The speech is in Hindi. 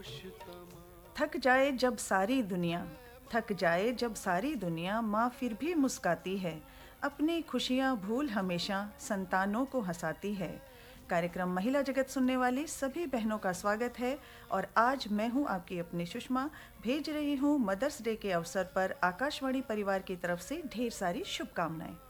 थक जाए जब सारी दुनिया, थक जाए जब सारी दुनिया, माँ फिर भी मुस्काती है। अपनी खुशियाँ भूल हमेशा संतानों को हंसाती है। कार्यक्रम महिला जगत सुनने वाली सभी बहनों का स्वागत है। और आज मैं हूँ आपकी अपनी सुषमा, भेज रही हूँ मदर्स डे के अवसर पर आकाशवाणी परिवार की तरफ से ढेर सारी शुभकामनाएं।